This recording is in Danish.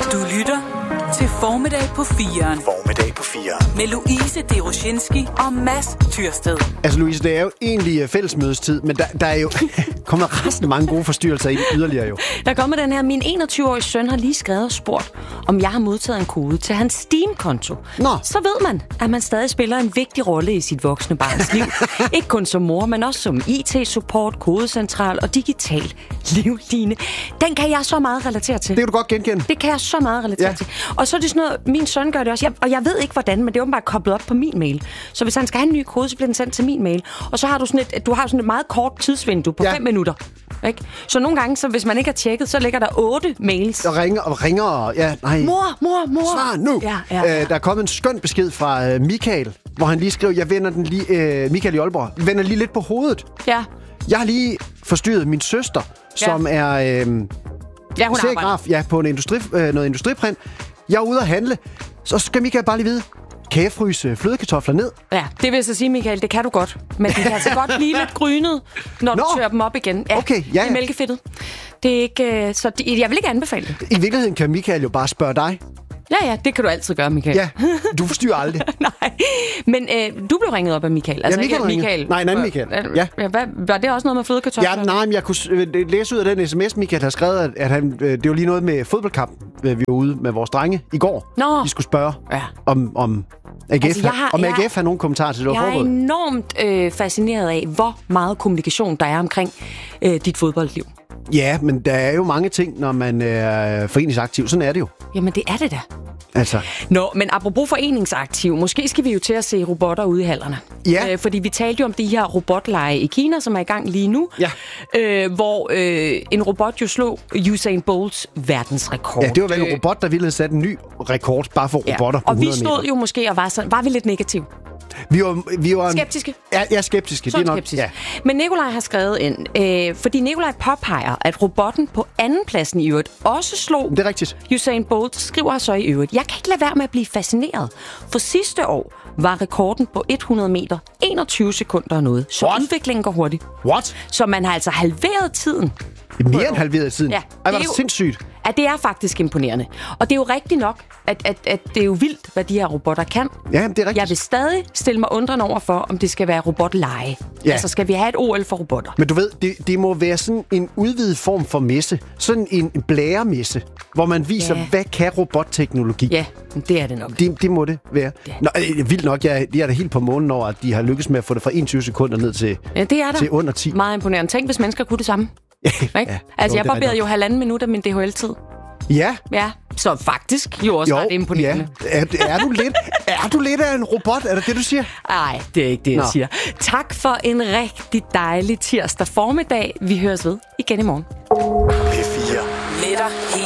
Du lytter til Formiddag på 4'eren. Formiddag på 4'eren. Med Louise Deroshinski og Mads Tyrsted. Altså Louise, det er jo egentlig fællesmødestid, men der er jo kommet resten mange gode forstyrrelser i yderligere jo. Der kommer den her, min 21-årige søn har lige skrevet og spurgt, om jeg har modtaget en kode til hans Steam-konto. Nå. Så ved man, at man stadig spiller en vigtig rolle i sit voksne barns liv. Ikke kun som mor, men også som IT-support, kodecentral og digital livline. Den kan jeg så meget relatere til. Det kan du godt genkende. Det kan jeg så meget relatere til. Og så er det sådan noget, min søn gør det også, og jeg ved ikke hvordan, men det er åbenbart koblet op på min mail. Så hvis han skal have en ny kode, så bliver den sendt til min mail. Og så har du sådan et meget kort tidsvindue på 5 minutter. Ikke? Så nogle gange, så hvis man ikke har tjekket, så ligger der 8 mails. Og ringer, ja, nej. Mor. Svar nu. Ja. Der er kommet en skøn besked fra Michael, hvor han lige skrev, jeg vender den lige, Michael i Aalborg, vender lige lidt på hovedet. Ja. Jeg har lige forstyrret min søster, som er hun serigraf på noget industriprint. Jeg er ude at handle, så skal Michael bare lige vide, kan jeg fryse flødekartofler ned? Ja, det vil jeg så sige, Michael, det kan du godt. Men det kan altså godt blive lidt grynet, når du tør dem op igen. Ja, okay, ja. Det er mælkefedtet. Det er ikke, så jeg vil ikke anbefale det. I virkeligheden kan Michael jo bare spørge dig. Ja, det kan du altid gøre, Michael. Ja, du forstyrrer aldrig. Nej, men du blev ringet op af Michael. Altså, ja, Michael. Nej, en anden Michael. Ja. Var det også noget med flødekartofler? Ja, nej, men jeg kunne læse ud af den sms, Michael har skrevet, at det var lige noget med fodboldkamp. Vi var ude med vores drenge i går. Nå. Vi skulle spørge om AGF, altså, AGF har nogen kommentarer til det. Jeg er enormt fascineret af, hvor meget kommunikation der er omkring dit fodboldliv. Ja, men der er jo mange ting, når man er foreningsaktiv. Sådan er det jo. Jamen, det er det da. Altså. Nå, men apropos foreningsaktiv, måske skal vi jo til at se robotter ude i hallerne. Ja. Fordi vi talte jo om de her robotlege i Kina, som er i gang lige nu. Ja. Hvor en robot jo slog Usain Bolts verdensrekord. Ja, det var vel en robot, der ville have sat en ny rekord bare for robotter på 100 meter. Og vi stod jo måske og var vi lidt negative. Vi var skeptiske. Ja, skeptiske. Det er nok, ja. Men Nikolaj har skrevet ind, fordi Nikolaj påpeger, at robotten på andenpladsen i øvrigt også slog det er rigtigt. Usain Bolt, skriver så i øvrigt. Jeg kan ikke lade være med at blive fascineret. For sidste år var rekorden på 100 meter 21 sekunder og noget. Så udviklingen går hurtigt. What? Så man har altså halveret tiden. Mere end halveret tiden? Ja. Ej, var det sindssygt. Ja, det er faktisk imponerende. Og det er jo rigtigt nok, at det er jo vildt, hvad de her robotter kan. Ja, det er rigtigt. Jeg vil stadig stille mig undrende over for, om det skal være robotleje. Ja. Altså, skal vi have et OL for robotter? Men du ved, det må være sådan en udvidet form for messe. Sådan en blæremesse, hvor man viser, hvad kan robotteknologi. Ja, det er det nok. Det må det være. Nå, vildt nok, jeg er da helt på månen over, at de har lykkes med at få det fra 21 sekunder ned til, til under 10. Meget imponerende. Tænk, hvis mennesker kunne det samme. Ikke? Altså, jeg barberede jo 1,5 minut af min DHL-tid. Ja. Ja, så faktisk jo også ret imponerende. Ja. Er du lidt af en robot? Er det det, du siger? Nej, det er ikke det, jeg siger. Tak for en rigtig dejlig tirsdag formiddag. Vi høres ved igen i morgen. P4. Med dig